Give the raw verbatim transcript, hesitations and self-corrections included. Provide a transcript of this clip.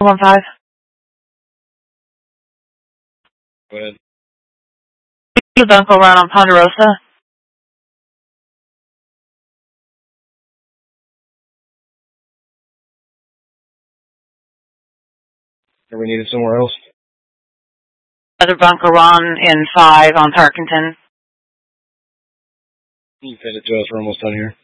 One five. Go ahead. The Bunko run on Ponderosa. Are we needed somewhere else? Another Bunko run in five on Parkington. You can send it to us. We're almost done here.